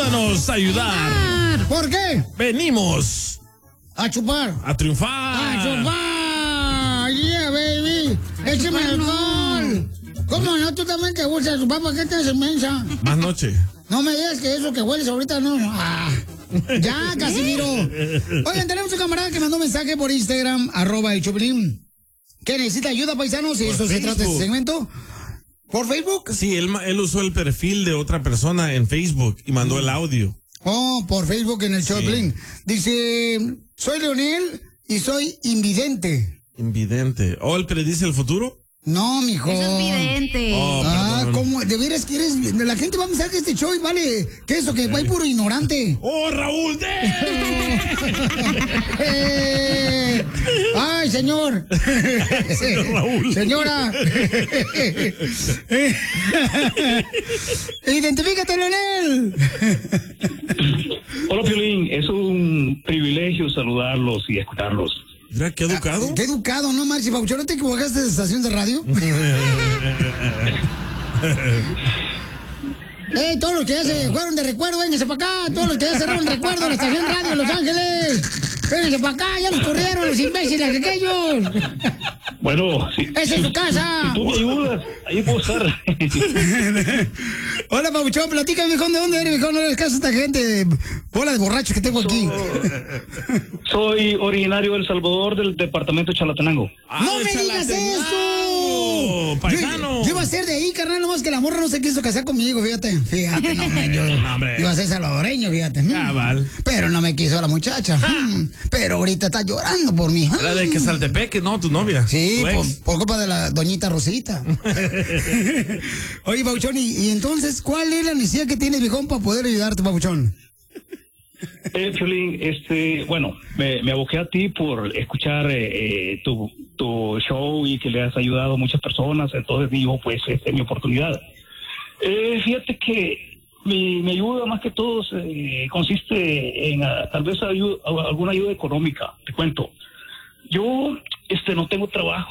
ayúdanos a ayudar. ¿Por qué? Venimos a chupar. A triunfar. A chupar. Yeah, baby. Échame alcohol. ¿Cómo no? Tú también te gusta chupar. ¿Para qué te haces mensa? Más noche. No me digas que eso que hueles ahorita no. Ya, Casimiro. Oigan, tenemos un camarada que mandó mensaje por Instagram, @el Choplin. ¿Qué necesita ayuda, paisanos? ¿Y esto se trata de este segmento? ¿Por Facebook? Sí, él usó el perfil de otra persona en Facebook y mandó el audio. Oh, por Facebook en el Choplin. Dice, soy Leonel y soy invidente. Invidente. ¿O él predice el futuro? No, mijo. Eso es vidente. ¿Cómo? ¿De veras quieres? La gente va a pensar que este show vale. ¿Qué es eso? Que va puro ignorante. ¡Oh, Raúl! ¡Ay, señor! Señor Raúl. Señora. Identifícate, Leonel. Hola, Piolín. Es un privilegio saludarlos y escucharlos. Mira, qué educado. Qué educado, ¿no, Marci Paucho? ¿No te equivocaste de estación de radio? Todos los que ya se fueron de recuerdo, vénganse para acá. Todos los que ya cerraron recuerdo en la estación de radio de Los Ángeles. Vénganse para acá, ya los corrieron los imbéciles aquellos. Bueno, sí. ¡Esa es tu casa! Si tú me ayudas, ahí puedo estar. Hola, Pabuchón, platícame, viejón, ¿de dónde eres, viejón? No le hagas caso a esta gente, bola de borrachos que tengo aquí. Soy originario de El Salvador, del departamento de Chalatenango. ¡No me digas eso! ¡Paisano! Yo iba a ser de ahí, carnal, nomás que la morra no se quiso casar conmigo, fíjate. Fíjate, no, yo iba a ser salvadoreño, fíjate. Cabal. Pero no me quiso la muchacha. Pero ahorita está llorando por mí. La de Quesaltepeque, ¿no? Tu novia. Sí, por culpa de la doñita Rosita. Oye, Pabuchón, y entonces, ¿cuál es la necesidad que tienes, viejón, para poder ayudarte, Pabuchón? Piolín, bueno, me aboqué a ti por escuchar tu show y que le has ayudado a muchas personas, entonces digo, pues, esta es mi oportunidad. Fíjate que mi ayuda más que todo consiste en tal vez alguna ayuda económica, te cuento. Yo no tengo trabajo.